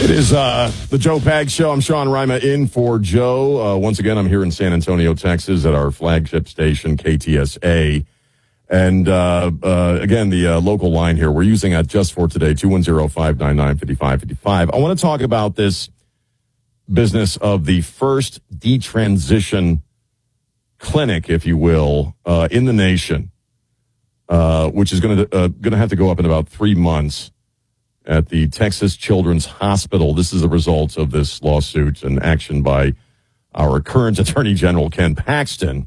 It is the Joe Pags Show. I'm Sean Rima in for Joe. Once again, I'm here in San Antonio, Texas at our flagship station, KTSA. And again, the local line here, we're using it just for today, 210-599-5555. I want to talk about this business of the first detransition clinic, if you will, in the nation, which is going to have to go up in about 3 months at the Texas Children's Hospital. This is a result of this lawsuit and action by our current Attorney General, Ken Paxton,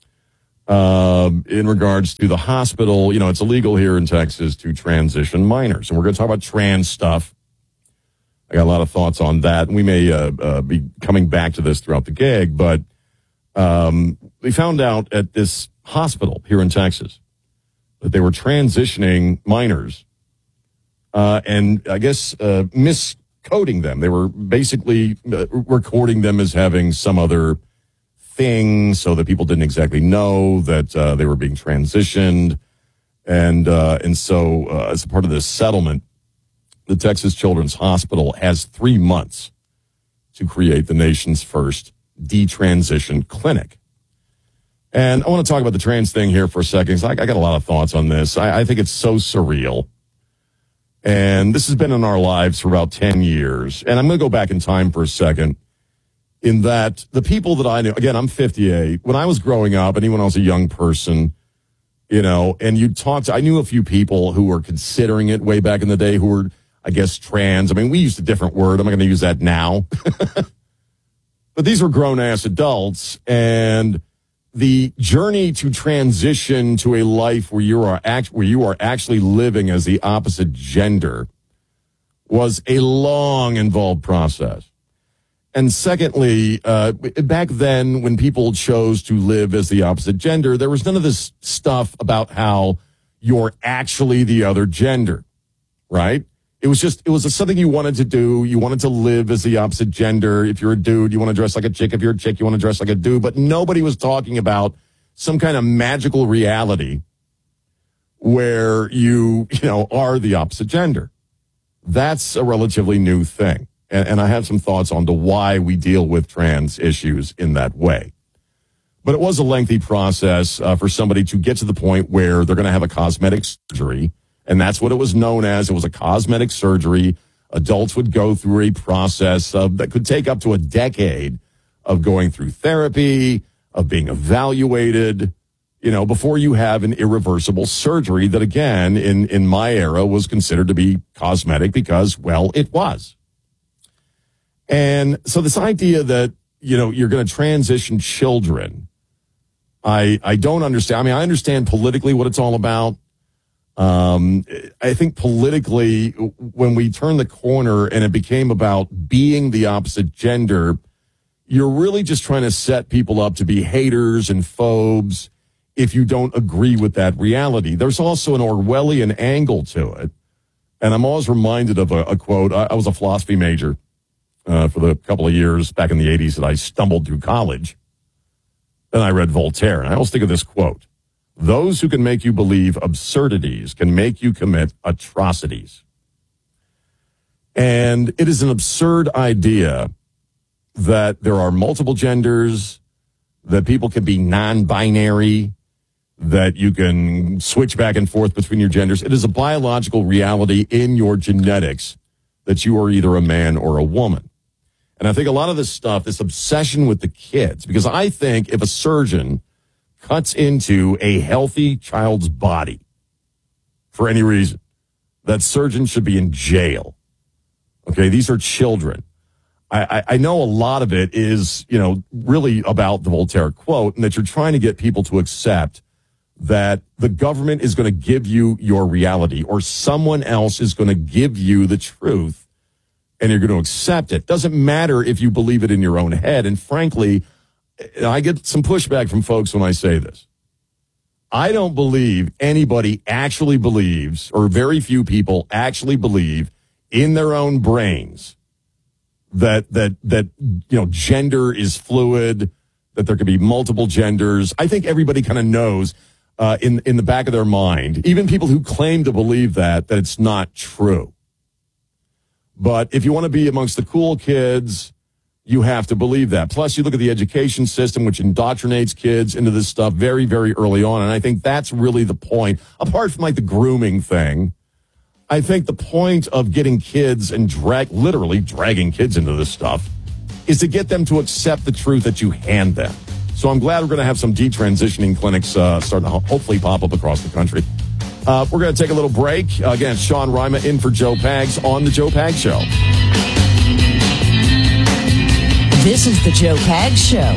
in regards to the hospital. You know, it's illegal here in Texas to transition minors. And we're going to talk about trans stuff. I got a lot of thoughts on that. And we may be coming back to this throughout the gig. But we found out at this hospital here in Texas that they were transitioning minors. And I guess miscoding them. They were basically recording them as having some other thing so that people didn't exactly know that they were being transitioned. And so as a part of this settlement, the Texas Children's Hospital has 3 months to create the nation's first detransition clinic. And I want to talk about the trans thing here for a second. I got a lot of thoughts on this. I think it's so surreal. And this has been in our lives for about 10 years. And I'm going to go back in time for a second in that the people that I knew, again, I'm 58. When I was growing up, and even when I was a young person, you know, and you talked, I knew a few people who were considering it way back in the day who were, I guess, trans. I mean, we used a different word. I'm not going to use that now. But these were grown-ass adults, and the journey to transition to a life where you are actually living as the opposite gender was a long, involved process. And secondly, back then when people chose to live as the opposite gender, there was none of this stuff about how you're actually the other gender, right? It was something you wanted to do. You wanted to live as the opposite gender. If you're a dude, you want to dress like a chick. If you're a chick, you want to dress like a dude. But nobody was talking about some kind of magical reality where you are the opposite gender. That's a relatively new thing. And I have some thoughts on why we deal with trans issues in that way. But it was a lengthy process for somebody to get to the point where they're going to have a cosmetic surgery. And that's what it was known as. It was a cosmetic surgery. Adults would go through a process that could take up to a decade of going through therapy, of being evaluated, before you have an irreversible surgery that, again, in my era was considered to be cosmetic because, well, it was. And so this idea that, you're going to transition children, I don't understand. I mean, I understand politically what it's all about. I think politically, when we turned the corner and it became about being the opposite gender, you're really just trying to set people up to be haters and phobes if you don't agree with that reality. There's also an Orwellian angle to it. And I'm always reminded of a quote. I was a philosophy major for the couple of years back in the 80s that I stumbled through college. Then I read Voltaire, and I always think of this quote. Those who can make you believe absurdities can make you commit atrocities. And it is an absurd idea that there are multiple genders, that people can be non-binary, that you can switch back and forth between your genders. It is a biological reality in your genetics that you are either a man or a woman. And I think a lot of this stuff, this obsession with the kids, because I think if a surgeon cuts into a healthy child's body for any reason, that surgeon should be in jail. Okay, these are children. I know a lot of it is, really about the Voltaire quote, and that you're trying to get people to accept that the government is going to give you your reality, or someone else is going to give you the truth, and you're going to accept it. Doesn't matter if you believe it in your own head. And frankly, I get some pushback from folks when I say this. I don't believe anybody actually believes, or very few people actually believe in their own brains that gender is fluid, that there could be multiple genders. I think everybody kind of knows in the back of their mind, even people who claim to believe that it's not true. But if you want to be amongst the cool kids, you have to believe that. Plus, you look at the education system, which indoctrinates kids into this stuff very, very early on. And I think that's really the point. Apart from like the grooming thing, I think the point of getting kids and literally dragging kids into this stuff is to get them to accept the truth that you hand them. So I'm glad we're going to have some detransitioning clinics starting to hopefully pop up across the country. We're going to take a little break. Again, Sean Rima in for Joe Pags on The Joe Pags Show. This is The Joe Pags Show.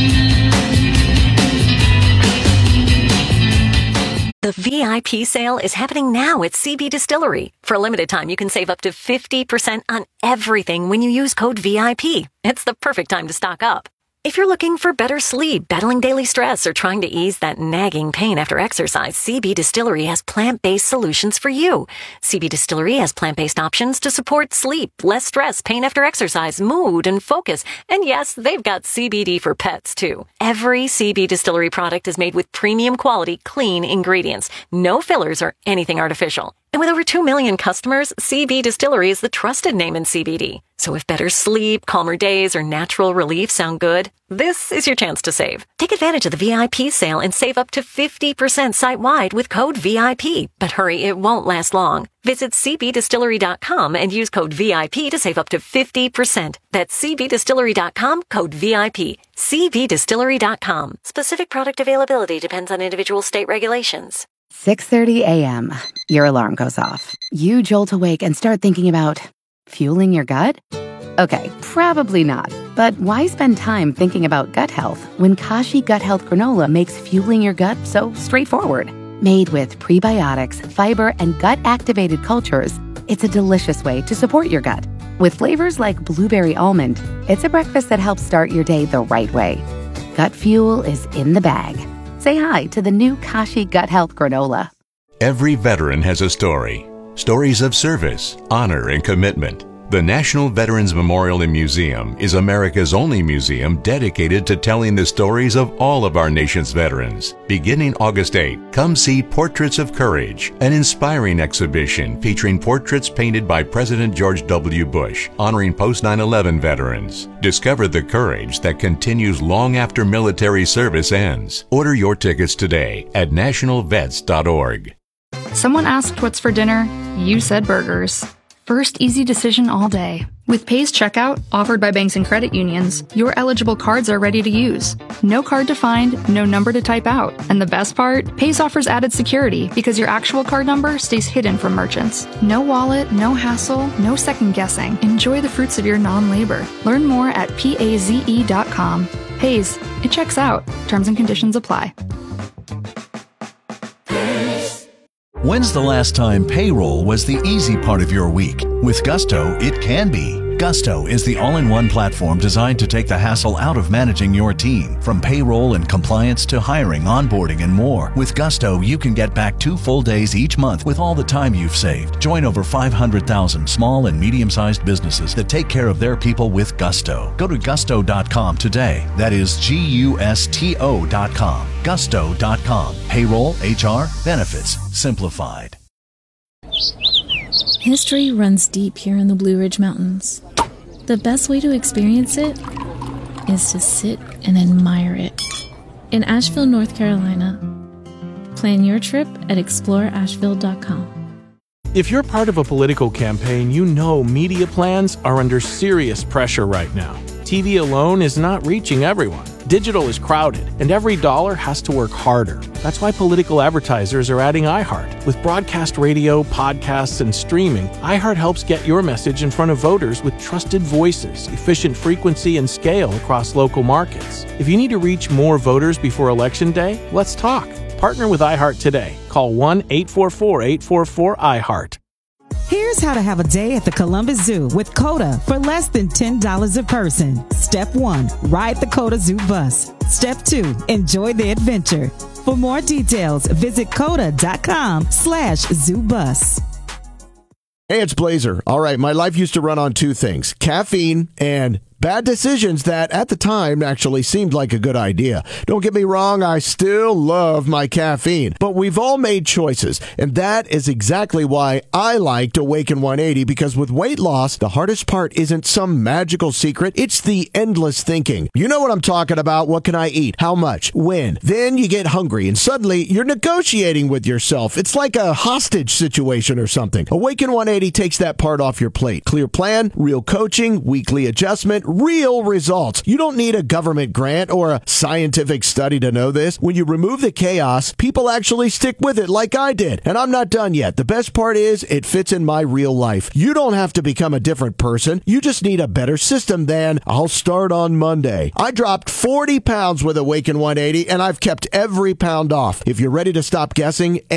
The VIP sale is happening now at CB Distillery. For a limited time, you can save up to 50% on everything when you use code VIP. It's the perfect time to stock up. If you're looking for better sleep, battling daily stress, or trying to ease that nagging pain after exercise, CB Distillery has plant-based solutions for you. CB Distillery has plant-based options to support sleep, less stress, pain after exercise, mood, and focus. And yes, they've got CBD for pets, too. Every CB Distillery product is made with premium quality, clean ingredients. No fillers or anything artificial. And with over 2 million customers, CB Distillery is the trusted name in CBD. So if better sleep, calmer days, or natural relief sound good, this is your chance to save. Take advantage of the VIP sale and save up to 50% site-wide with code VIP. But hurry, it won't last long. Visit cbdistillery.com and use code VIP to save up to 50%. That's cbdistillery.com, code VIP. cbdistillery.com. Specific product availability depends on individual state regulations. 6:30 a.m. Your alarm goes off. You jolt awake and start thinking about fueling your gut? Okay, probably not. But why spend time thinking about gut health when Kashi Gut Health Granola makes fueling your gut so straightforward? Made with prebiotics, fiber, and gut-activated cultures, it's a delicious way to support your gut. With flavors like blueberry almond, it's a breakfast that helps start your day the right way. Gut fuel is in the bag. Say hi to the new Kashi Gut Health Granola. Every veteran has a story. Stories of service, honor, and commitment. The National Veterans Memorial and Museum is America's only museum dedicated to telling the stories of all of our nation's veterans. Beginning August 8, come see Portraits of Courage, an inspiring exhibition featuring portraits painted by President George W. Bush, honoring post-9/11 veterans. Discover the courage that continues long after military service ends. Order your tickets today at nationalvets.org. Someone asked what's for dinner. You said burgers. First easy decision all day. With Pay's checkout, offered by banks and credit unions, your eligible cards are ready to use. No card to find, no number to type out. And the best part? Pay's offers added security because your actual card number stays hidden from merchants. No wallet, no hassle, no second guessing. Enjoy the fruits of your non-labor. Learn more at paze.com. Pay's, it checks out. Terms and conditions apply. When's the last time payroll was the easy part of your week? With Gusto, it can be. Gusto is the all-in-one platform designed to take the hassle out of managing your team. From payroll and compliance to hiring, onboarding, and more. With Gusto, you can get back 2 full days each month with all the time you've saved. Join over 500,000 small and medium-sized businesses that take care of their people with Gusto. Go to gusto.com today. That is Gusto.com. Gusto.com. Payroll, HR, benefits, simplified. History runs deep here in the Blue Ridge Mountains. The best way to experience it is to sit and admire it. In Asheville, North Carolina. Plan your trip at exploreasheville.com. If you're part of a political campaign, you know media plans are under serious pressure right now. TV alone is not reaching everyone. Digital is crowded, and every dollar has to work harder. That's why political advertisers are adding iHeart. With broadcast radio, podcasts, and streaming, iHeart helps get your message in front of voters with trusted voices, efficient frequency, and scale across local markets. If you need to reach more voters before Election Day, let's talk. Partner with iHeart today. Call 1-844-844-iHeart. Here's how to have a day at the Columbus Zoo with COTA for less than $10 a person. Step 1, ride the COTA Zoo bus. Step 2, enjoy the adventure. For more details, visit COTA.com/zoobus. Hey, it's Blazer. All right, my life used to run on 2 things, caffeine and Bad decisions that at the time actually seemed like a good idea. Don't get me wrong, I still love my caffeine, but we've all made choices, and that is exactly why I liked Awaken 180, because with weight loss, the hardest part isn't some magical secret, it's the endless thinking. You know what I'm talking about. What can I eat? How much? When? Then you get hungry, and suddenly you're negotiating with yourself. It's like a hostage situation or something. Awaken 180 takes that part off your plate. Clear plan, real coaching, weekly adjustment, real results. You don't need a government grant or a scientific study to know this. When you remove the chaos, people actually stick with it like I did. And I'm not done yet. The best part is it fits in my real life. You don't have to become a different person. You just need a better system than I'll start on Monday. I dropped 40 pounds with Awaken 180, and I've kept every pound off. If you're ready to stop guessing